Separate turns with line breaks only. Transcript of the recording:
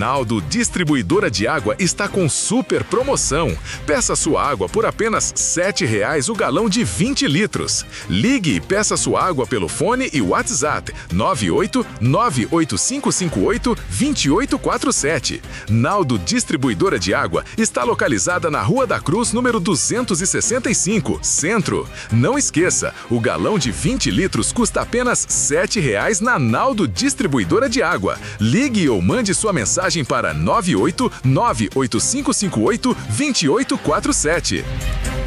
Naldo Distribuidora de Água está com super promoção. Peça sua água por apenas R$ 7,00 o galão de 20 litros. Ligue e peça sua água pelo fone e WhatsApp 98-98558-2847. Naldo Distribuidora de Água está localizada na Rua da Cruz, número 265, Centro. Não esqueça, o galão de 20 litros custa apenas R$ 7,00 na Naldo Distribuidora de Água. Ligue ou mande sua mensagem para 98-98558-2847.